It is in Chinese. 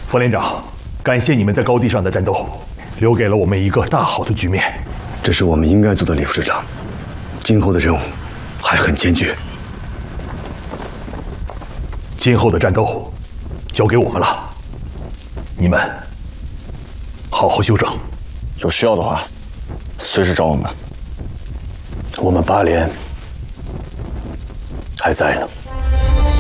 副连长，感谢你们在高地上的战斗，留给了我们一个大好的局面。 这是我们应该做的，李副师长。今后的任务还很艰巨， 今后的战斗交给我们了，你们好好休整。 有需要的话，随时找我们。 我们8连还在呢。